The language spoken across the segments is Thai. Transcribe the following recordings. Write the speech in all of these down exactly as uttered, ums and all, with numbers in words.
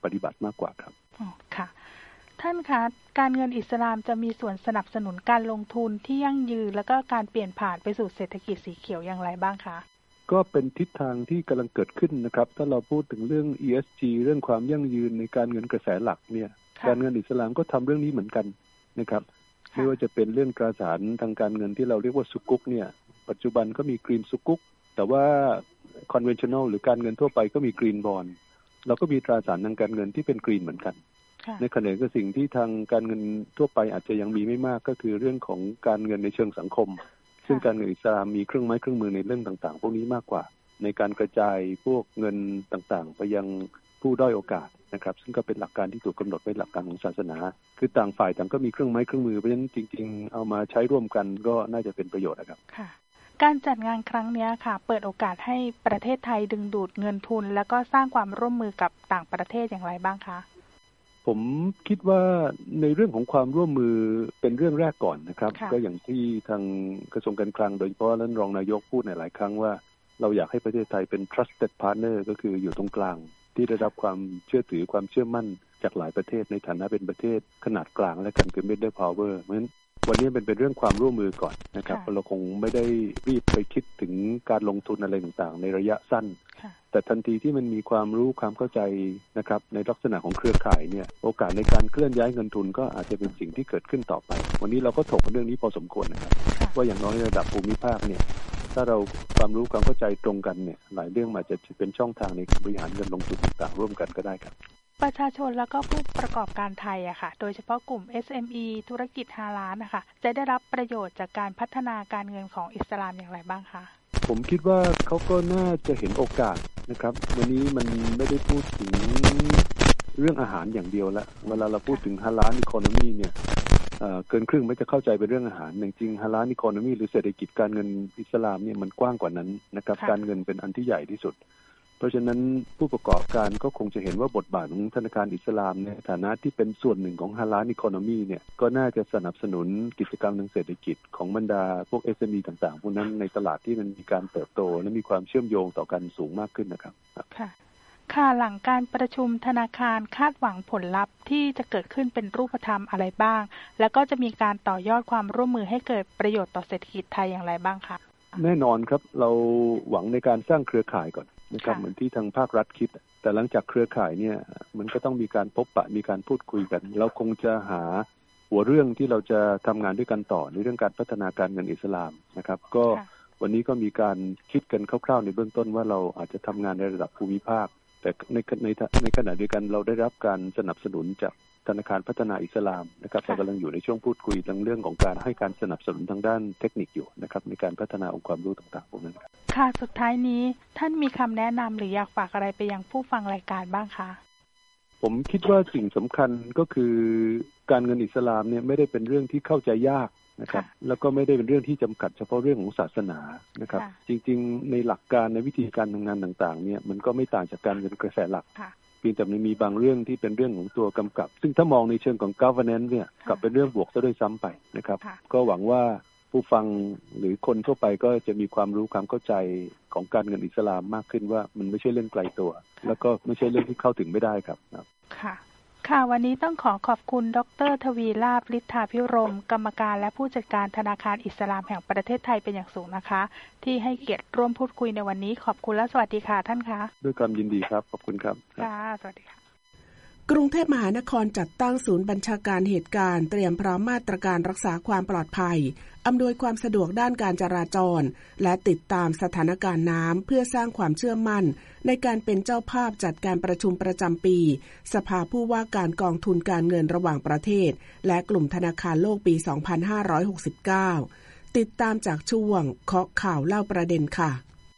ปฏิบัติมากกว่าครับอ๋อค่ะท่านคะการเงินอิสลามจะมีส่วนสนับสนุนการลงทุนที่ยั่งยืนแล้วก็การเปลี่ยนผ่านไปสู่เศรษฐกิจสีเขียวอย่างไรบ้างคะก็เป็นทิศทางที่กำลังเกิดขึ้นนะครับถ้าเราพูดถึงเรื่อง อี เอส จี เรื่องความยั่งยืนในการเงินกระแสหลักเนี่ยการเงินอิสลามก็ทำเรื่องนี้เหมือนกันนะครับไม่ว่าจะเป็นเรื่องตราสารทางการเงินที่เราเรียกว่าซุกุกเนี่ยปัจจุบันก็มีกรีนซุกุกแต่ว่า conventional หรือการเงินทั่วไปก็มีกรีนบอนด์เราก็มีตราสารทางการเงินที่เป็นกรีนเหมือนกันในขณะที่สิ่งที่ทางการเงินทั่วไปอาจจะยังมีไม่มากก็คือเรื่องของการเงินในเชิงสังคมซึ่งการเงินอิสลามมีเครื่องไม้เครื่องมือในเรื่องต่างๆพวกนี้มากกว่าในการกระจายพวกเงินต่างๆไปยังผู้ด้อยโอกาสนะครับซึ่งก็เป็นหลักการที่ถูกกำหนดไว้หลักการของศาสนาคือต่างฝ่ายต่างก็มีเครื่องไม้เครื่องมือเพราะฉะนั้นจริงๆเอามาใช้ร่วมกันก็น่าจะเป็นประโยชน์นะครับค่ะการจัดงานครั้งนี้ค่ะเปิดโอกาสให้ประเทศไทยดึงดูดเงินทุนแล้วก็สร้างความร่วมมือกับต่างประเทศอย่างไรบ้างคะผมคิดว่าในเรื่องของความร่วมมือเป็นเรื่องแรกก่อนนะครับก็อย่างที่ทางกระทรวงการคลังโดยเฉพาะท่านรองนายกพูดในหลายครั้งว่าเราอยากให้ประเทศไทยเป็น trusted partner ก็คืออยู่ตรงกลางที่ได้รับความเชื่อถือความเชื่อมั่นจากหลายประเทศในฐานะเป็นประเทศขนาดกลางและกันเป็น middle power เพราะฉะนั้นวันนี้เป็นเป็นเรื่องความร่วมมือก่อนนะครับเราคงไม่ได้รีบไปคิดถึงการลงทุนอะไรต่างๆในระยะสั้นแต่ทันทีที่มันมีความรู้ความเข้าใจนะครับในลักษณะของเครือข่ายเนี่ยโอกาสในการเคลื่อนย้ายเงินทุนก็อาจจะเป็นสิ่งที่เกิดขึ้นต่อไปวันนี้เราก็ถกเรื่องนี้พอสมควรนะครับว่าอย่างน้อยในระดับภูมิภาคเนี่ยถ้าเราความรู้ความเข้าใจตรงกันเนี่ยหลายเรื่องอาจจะเป็นช่องทางในการบริหารเงินลงทุนต่างๆร่วมกันก็ได้ครับประชาชนแล้วก็ผู้ประกอบการไทยอะค่ะโดยเฉพาะกลุ่ม เอส เอ็ม อี ธุรกิจฮาลาลนะคะจะได้รับประโยชน์จากการพัฒนาการเงินของอิสลามอย่างไรบ้างคะผมคิดว่าเขาก็น่าจะเห็นโอกาสนะครับวันนี้มันไม่ได้พูดถึงเรื่องอาหารอย่างเดียวละเวลาเราพูดถึงฮาลาลอีโคโนมีเนี่ยเกินครึ่งไม่จะเข้าใจเป็นเรื่องอาหารจริงๆฮาลาลอีโคโนมีหรือเศรษฐกิจการเงินอิสลามเนี่ยมันกว้างกว่านั้นนะครับการเงินเป็นอันที่ใหญ่ที่สุดเพราะฉะนั้นผู้ประกอบการก็คงจะเห็นว่าบทบาทของธนาคารอิสลามในฐานะที่เป็นส่วนหนึ่งของฮาลาลอีโคโนมีเนี่ยก็น่าจะสนับสนุนกิจกรรมทางเศรษฐกิจของบรรดาพวก เอส เอ็ม อี ต่างๆพวกนั้นในตลาดที่มันมีการเติบโตและมีความเชื่อมโยงต่อกันสูงมากขึ้นนะครับค่ะค่ะหลังการประชุมธนาคารคาดหวังผลลัพธ์ที่จะเกิดขึ้นเป็นรูปธรรมอะไรบ้างแล้วก็จะมีการต่อยอดความร่วมมือให้เกิดประโยชน์ต่อเศรษฐกิจไทยอย่างไรบ้างคะแน่นอนครับเราหวังในการสร้างเครือข่ายก่อนนะครับเหมือนที่ทางภาครัฐคิดแต่หลังจากเครือข่ายเนี่ยมันก็ต้องมีการพบปะมีการพูดคุยกันเราคงจะหาหัวเรื่องที่เราจะทำงานด้วยกันต่อในเรื่องการพัฒนาการเงินอิสลามนะครับก็วันนี้ก็มีการคิดกันคร่าวๆในเบื้องต้นว่าเราอาจจะทำงานในระดับภูมิภาคแต่ในในในขณะเดียวกันเราได้รับการสนับสนุนจากธนาคารพัฒนาอิสลามนะครับเรากำลังอยู่ในช่วงพูดคุยเรื่องเรื่องของการให้การสนับสนุนทางด้านเทคนิคอยู่นะครับในการพัฒนาองค์ความรู้ต่างๆพวกนั้นครับค่ะสุดท้ายนี้ท่านมีคำแนะนำหรืออยากฝากอะไรไปยังผู้ฟังรายการบ้างคะผมคิดว่าสิ่งสำคัญก็คือการเงินอิสลามเนี่ยไม่ได้เป็นเรื่องที่เข้าใจยากนะครับแล้วก็ไม่ได้เป็นเรื่องที่จำกัดเฉพาะเรื่องของศาสนานะครับจริงๆในหลักการในวิธีการทำงานต่างๆเนี่ยมันก็ไม่ต่างจากการเงินกระแสหลักเพียงแต่มันมีบางเรื่องที่เป็นเรื่องของตัวกำกับซึ่งถ้ามองในเชิงของ governance เนี่ยกลับเป็นเรื่องบวกซะด้วยซ้ำไปนะครับก็หวังว่าผู้ฟังหรือคนทั่วไปก็จะมีความรู้ความเข้าใจของการเงินอิสลามมากขึ้นว่ามันไม่ใช่เรื่องไกลตัวแล้วก็ไม่ใช่เรื่องที่เข้าถึงไม่ได้ครับค่ะค่ะวันนี้ต้องขอขอบคุณดร.ทวีลาภฤทธาภิรมย์กรรมการและผู้จัดการธนาคารอิสลามแห่งประเทศไทยเป็นอย่างสูงนะคะที่ให้เกียรติร่วมพูดคุยในวันนี้ขอบคุณและสวัสดีค่ะท่านคะด้วยความยินดีครับขอบคุณครับค่ะสวัสดีค่ะกรุงเทพมหานครจัดตั้งศูนย์บัญชาการเหตุการณ์เตรียมพร้อมมาตรการรักษาความปลอดภัยอำนวยความสะดวกด้านการจราจรและติดตามสถานการณ์น้ำเพื่อสร้างความเชื่อมั่นในการเป็นเจ้าภาพจัดการประชุมประจำปีสภาผู้ว่าการกองทุนการเงินระหว่างประเทศและกลุ่มธนาคารโลกปี สองพันห้าร้อยหกสิบเก้า ติดตามจากช่วงเคาะข่าวเล่าประเด็นค่ะ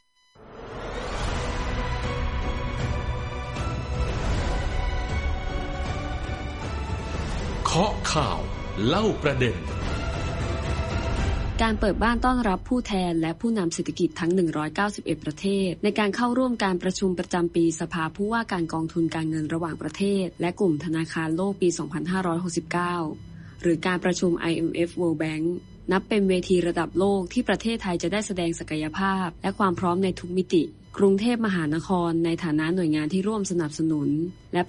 เคาะข่าวเล่าประเด็นการเปิดบ้านต้อนรับผู้แทนและผู้นำเศรษฐกิจทั้งหนึ่งร้อยเก้าสิบเอ็ดประเทศในการเข้าร่วมการประชุมประจำปีสภาผู้ว่าการกองทุนการเงินระหว่างประเทศและกลุ่มธนาคารโลกปี สองพันห้าร้อยหกสิบเก้า หรือการประชุม ไอ เอ็ม เอฟ World Bank นับเป็นเวทีระดับโลกที่ประเทศไทยจะได้แสดงศักยภาพและความพร้อมในทุกมิติกรุงเทพมหานครในฐานะหน่วยงานที่ร่วมสนับสนุนและ